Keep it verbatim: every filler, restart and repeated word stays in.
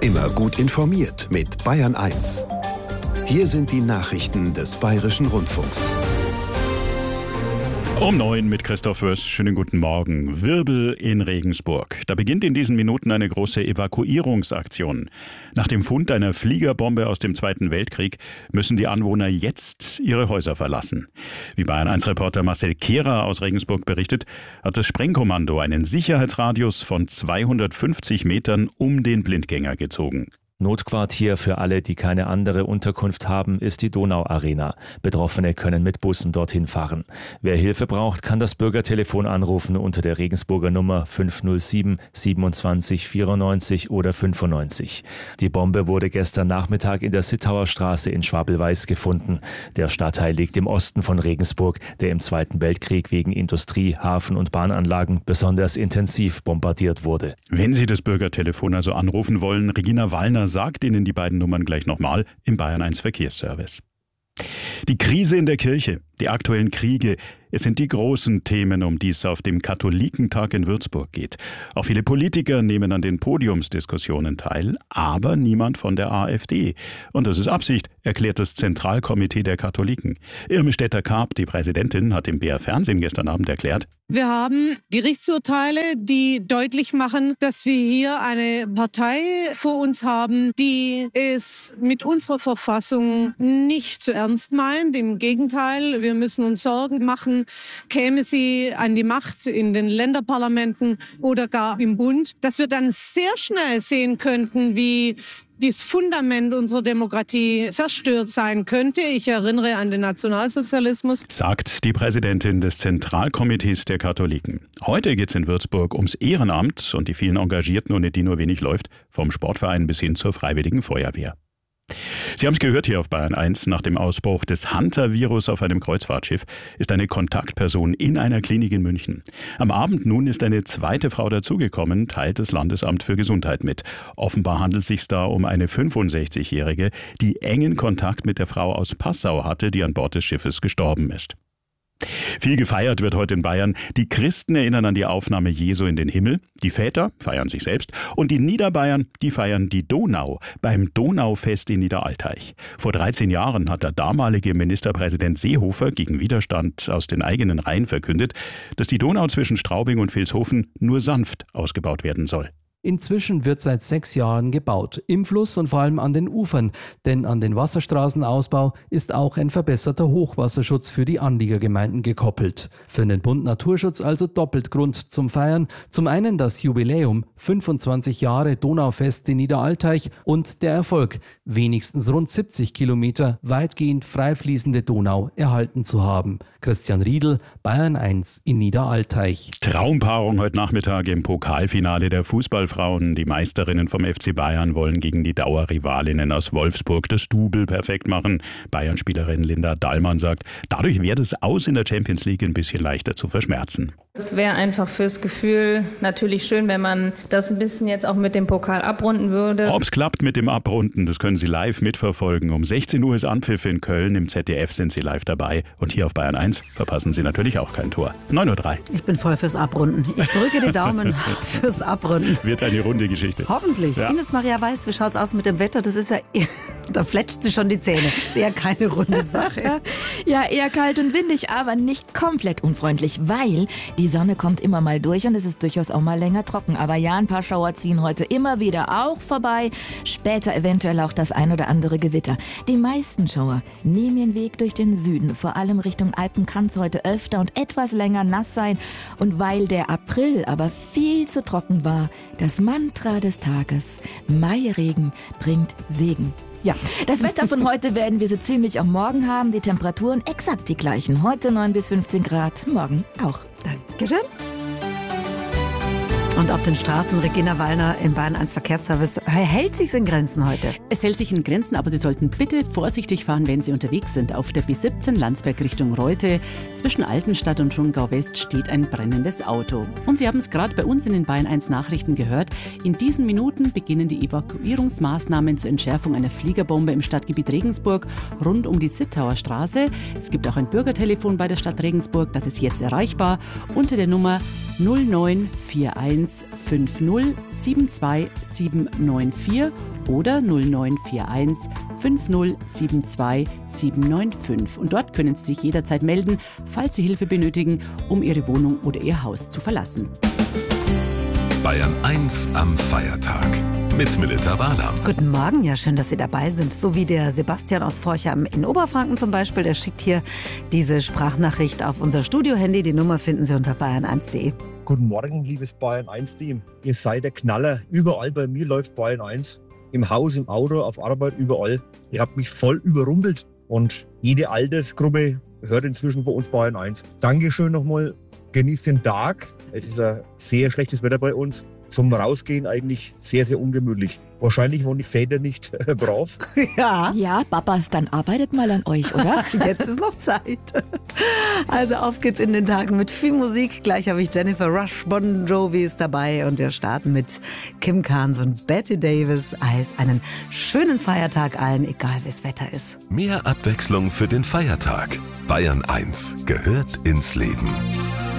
Immer gut informiert mit Bayern eins. Hier sind die Nachrichten des Bayerischen Rundfunks. Um neun mit Christoph Wöss. Schönen guten Morgen. Wirbel in Regensburg. Da beginnt in diesen Minuten eine große Evakuierungsaktion. Nach dem Fund einer Fliegerbombe aus dem Zweiten Weltkrieg müssen die Anwohner jetzt ihre Häuser verlassen. Wie Bayern eins Reporter Marcel Kehrer aus Regensburg berichtet, hat das Sprengkommando einen Sicherheitsradius von zweihundertfünfzig Metern um den Blindgänger gezogen. Notquartier für alle, die keine andere Unterkunft haben, ist die Donau-Arena. Betroffene können mit Bussen dorthin fahren. Wer Hilfe braucht, kann das Bürgertelefon anrufen unter der Regensburger Nummer fünf null sieben siebenundzwanzig vierundneunzig oder fünfundneunzig. Die Bombe wurde gestern Nachmittag in der Sittauer Straße in Schwabelweiß gefunden. Der Stadtteil liegt im Osten von Regensburg, der im Zweiten Weltkrieg wegen Industrie-, Hafen- und Bahnanlagen besonders intensiv bombardiert wurde. Wenn Sie das Bürgertelefon also anrufen wollen, Regina Wallner sagt Ihnen die beiden Nummern gleich nochmal im Bayern eins Verkehrsservice. Die Krise in der Kirche, die aktuellen Kriege, es sind die großen Themen, um die es auf dem Katholikentag in Würzburg geht. Auch viele Politiker nehmen an den Podiumsdiskussionen teil, aber niemand von der AfD. Und das ist Absicht, erklärt das Zentralkomitee der Katholiken. Irme Stetter-Karp, die Präsidentin, hat im B R Fernsehen gestern Abend erklärt: Wir haben Gerichtsurteile, die deutlich machen, dass wir hier eine Partei vor uns haben, die es mit unserer Verfassung nicht so ernst meint. Im Gegenteil, wir müssen uns Sorgen machen, käme sie an die Macht in den Länderparlamenten oder gar im Bund, dass wir dann sehr schnell sehen könnten, wie das Fundament unserer Demokratie zerstört sein könnte. Ich erinnere an den Nationalsozialismus. Sagt die Präsidentin des Zentralkomitees der Katholiken. Heute geht es in Würzburg ums Ehrenamt und die vielen Engagierten, ohne die nur wenig läuft, vom Sportverein bis hin zur Freiwilligen Feuerwehr. Sie haben es gehört hier auf Bayern eins. Nach dem Ausbruch des Hunter-Virus auf einem Kreuzfahrtschiff ist eine Kontaktperson in einer Klinik in München. Am Abend nun ist eine zweite Frau dazugekommen, teilt das Landesamt für Gesundheit mit. Offenbar handelt es sich da um eine fünfundsechzigjährige, die engen Kontakt mit der Frau aus Passau hatte, die an Bord des Schiffes gestorben ist. Viel gefeiert wird heute in Bayern. Die Christen erinnern an die Aufnahme Jesu in den Himmel. Die Väter feiern sich selbst. Und die Niederbayern, die feiern die Donau beim Donaufest in Niederaltaich. Vor dreizehn Jahren hat der damalige Ministerpräsident Seehofer gegen Widerstand aus den eigenen Reihen verkündet, dass die Donau zwischen Straubing und Vilshofen nur sanft ausgebaut werden soll. Inzwischen wird seit sechs Jahren gebaut, im Fluss und vor allem an den Ufern, denn an den Wasserstraßenausbau ist auch ein verbesserter Hochwasserschutz für die Anliegergemeinden gekoppelt. Für den Bund Naturschutz also doppelt Grund zum Feiern. Zum einen das Jubiläum, fünfundzwanzig Jahre Donaufest in Niederaltaich und der Erfolg, wenigstens rund siebzig Kilometer weitgehend freifließende Donau erhalten zu haben. Christian Riedl, Bayern eins in Niederaltaich. Traumpaarung heute Nachmittag im Pokalfinale der Fußballfrauen. Die Meisterinnen vom F C Bayern wollen gegen die Dauerrivalinnen aus Wolfsburg das Double perfekt machen. Bayern-Spielerin Linda Dahlmann sagt, dadurch wäre das Aus in der Champions League ein bisschen leichter zu verschmerzen. Es wäre einfach fürs Gefühl natürlich schön, wenn man das ein bisschen jetzt auch mit dem Pokal abrunden würde. Ob es klappt mit dem Abrunden, das können Sie live mitverfolgen. Um sechzehn Uhr ist Anpfiff in Köln. Im Z D F sind Sie live dabei. Und hier auf Bayern eins verpassen Sie natürlich auch kein Tor. neun Uhr drei. Ich bin voll fürs Abrunden. Ich drücke die Daumen fürs Abrunden. Wird eine runde Geschichte. Hoffentlich. Ja. Ines Maria Weiß, wie schaut's aus mit dem Wetter? Das ist ja, da fletscht sie schon die Zähne. Ist ja keine runde Sache. Ja, eher kalt und windig, aber nicht komplett unfreundlich, weil die Sonne kommt immer mal durch und es ist durchaus auch mal länger trocken. Aber ja, ein paar Schauer ziehen heute immer wieder auch vorbei. Später eventuell auch das ein oder andere Gewitter. Die meisten Schauer nehmen ihren Weg durch den Süden. Vor allem Richtung Alpen kann es heute öfter und etwas länger nass sein. Und weil der April aber viel zu trocken war, das Mantra des Tages: Mairegen bringt Segen. Ja, das Wetter von heute werden wir so ziemlich auch morgen haben. Die Temperaturen exakt die gleichen. Heute neun bis fünfzehn Grad, morgen auch. Dankeschön. Und auf den Straßen, Regina Wallner im Bayern eins Verkehrsservice, hält sich's in Grenzen heute? Es hält sich in Grenzen, aber Sie sollten bitte vorsichtig fahren, wenn Sie unterwegs sind. Auf der B siebzehn Landsberg Richtung Reute zwischen Altenstadt und Schongau West steht ein brennendes Auto. Und Sie haben es gerade bei uns in den Bayern eins Nachrichten gehört. In diesen Minuten beginnen die Evakuierungsmaßnahmen zur Entschärfung einer Fliegerbombe im Stadtgebiet Regensburg rund um die Sittauer Straße. Es gibt auch ein Bürgertelefon bei der Stadt Regensburg, das ist jetzt erreichbar unter der Nummer null neun vier eins eins fünf null sieben zwei sieben neun vier oder null neun vier eins fünf null sieben zwei sieben neun fünf. Und dort können Sie sich jederzeit melden, falls Sie Hilfe benötigen, um Ihre Wohnung oder Ihr Haus zu verlassen. Bayern eins am Feiertag mit Melita Wahlam. Guten Morgen, ja schön, dass Sie dabei sind. So wie der Sebastian aus Forchheim in Oberfranken zum Beispiel, der schickt hier diese Sprachnachricht auf unser Studio-Handy. Die Nummer finden Sie unter bayern eins punkt de. Guten Morgen, liebes Bayern eins Team. Ihr seid der Knaller. Überall bei mir läuft Bayern eins. Im Haus, im Auto, auf Arbeit, überall. Ihr habt mich voll überrumpelt. Und jede Altersgruppe hört inzwischen von uns Bayern eins. Dankeschön nochmal. Genießt den Tag. Es ist ein sehr schlechtes Wetter bei uns. Zum Rausgehen eigentlich sehr, sehr ungemütlich. Wahrscheinlich waren die Väter nicht äh, brav. Ja. Ja, Papas, dann arbeitet mal an euch, oder? Jetzt ist noch Zeit. Also auf geht's in den Tagen mit viel Musik. Gleich habe ich Jennifer Rush, Bon Jovi ist dabei und wir starten mit Kim Carnes und Betty Davis. Als einen schönen Feiertag allen, egal wie das Wetter ist. Mehr Abwechslung für den Feiertag. Bayern eins gehört ins Leben.